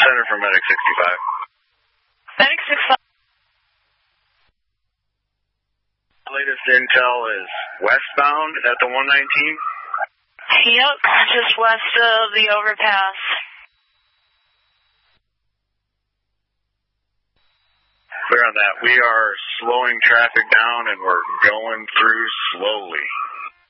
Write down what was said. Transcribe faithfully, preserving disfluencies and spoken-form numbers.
Center for Medic sixty-five. Medic sixty-five. Latest intel is westbound at the one nineteen. Yep, just west of the overpass. Clear on that. We are slowing traffic down and we're going through slowly.